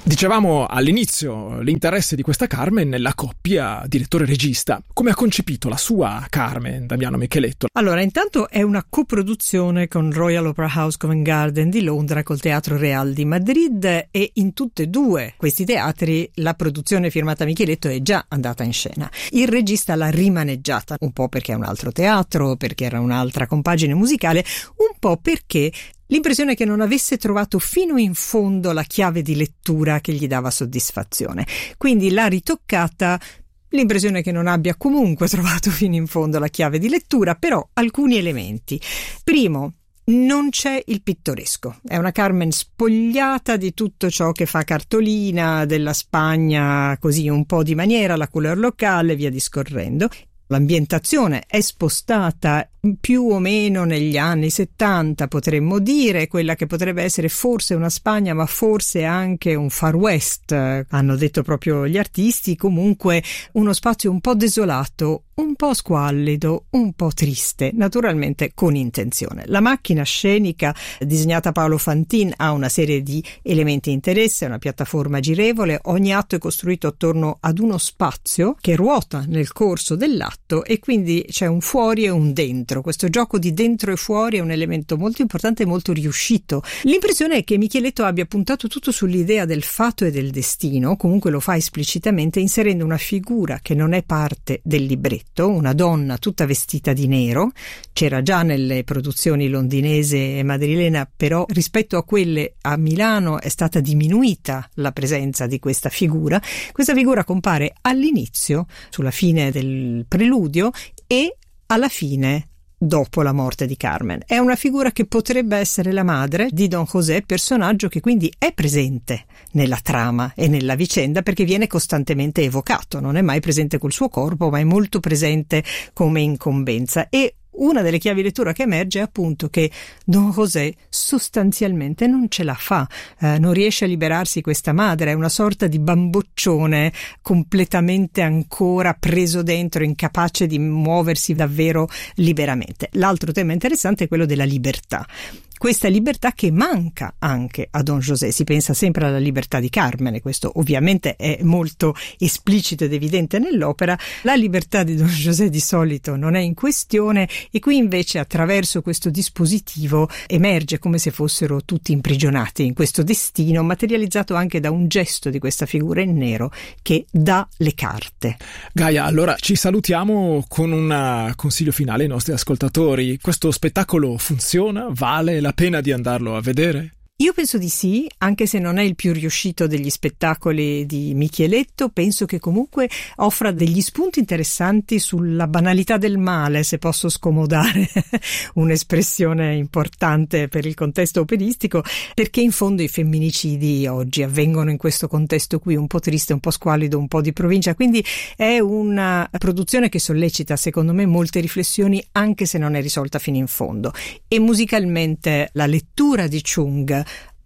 Dicevamo all'inizio l'interesse di questa Carmen nella coppia direttore-regista. Come ha concepito la sua Carmen, Damiano Micheletto? Allora, intanto è una coproduzione con Royal Opera House Covent Garden di Londra col Teatro Real di Madrid, e in tutti e due questi teatri la produzione firmata Micheletto è già andata in scena. Il regista l'ha rimaneggiata, un po' perché è un altro teatro, perché era un'altra compagine musicale, un po' perché l'impressione è che non avesse trovato fino in fondo la chiave di lettura che gli dava soddisfazione. Quindi l'ha ritoccata. L'impressione è che non abbia comunque trovato fino in fondo la chiave di lettura, però alcuni elementi. Primo, non c'è il pittoresco. È una Carmen spogliata di tutto ciò che fa cartolina, della Spagna così un po' di maniera, la couleur locale, via discorrendo. L'ambientazione è spostata più o meno negli anni 70, potremmo dire, quella che potrebbe essere forse una Spagna, ma forse anche un Far West, hanno detto proprio gli artisti. Comunque uno spazio un po' desolato, un po' squallido, un po' triste, naturalmente con intenzione. La macchina scenica disegnata Paolo Fantin ha una serie di elementi di interesse, una piattaforma girevole, ogni atto è costruito attorno ad uno spazio che ruota nel corso dell'atto, e quindi c'è un fuori e un dentro. Questo gioco di dentro e fuori è un elemento molto importante e molto riuscito. L'impressione è che Micheletto abbia puntato tutto sull'idea del fato e del destino, comunque lo fa esplicitamente inserendo una figura che non è parte del libretto, una donna tutta vestita di nero. C'era già nelle produzioni londinese e madrilena, però rispetto a quelle a Milano è stata diminuita la presenza di questa figura. Questa figura compare all'inizio, sulla fine del preludio, e alla fine dopo la morte di Carmen. È una figura che potrebbe essere la madre di Don José, personaggio che quindi è presente nella trama e nella vicenda perché viene costantemente evocato, non è mai presente col suo corpo, ma è molto presente come incombenza. E una delle chiavi di lettura che emerge è appunto che Don José sostanzialmente non ce la fa, non riesce a liberarsi questa madre, è una sorta di bamboccione completamente ancora preso dentro, incapace di muoversi davvero liberamente. L'altro tema interessante è quello della libertà. Questa libertà che manca anche a Don José. Si pensa sempre alla libertà di Carmen, e questo ovviamente è molto esplicito ed evidente nell'opera. La libertà di Don José di solito non è in questione, e qui invece attraverso questo dispositivo emerge come se fossero tutti imprigionati in questo destino, materializzato anche da un gesto di questa figura in nero che dà le carte. Gaia, allora ci salutiamo con un consiglio finale ai nostri ascoltatori. Questo spettacolo funziona? Vale la pena di andarlo a vedere? Io penso di sì, anche se non è il più riuscito degli spettacoli di Micheletto. Penso che comunque offra degli spunti interessanti sulla banalità del male, se posso scomodare un'espressione importante per il contesto operistico, perché in fondo i femminicidi oggi avvengono in questo contesto qui, un po' triste, un po' squallido, un po' di provincia, quindi è una produzione che sollecita secondo me molte riflessioni, anche se non è risolta fino in fondo. E musicalmente la lettura di Chung,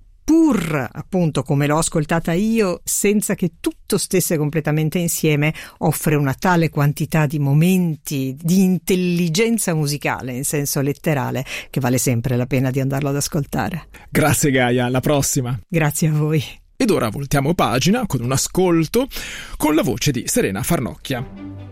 pur appunto come l'ho ascoltata io, senza che tutto stesse completamente insieme, offre una tale quantità di momenti di intelligenza musicale in senso letterale che vale sempre la pena di andarlo ad ascoltare. Grazie Gaia, alla prossima. Grazie a voi. Ed ora voltiamo pagina con un ascolto con la voce di Serena Farnocchia.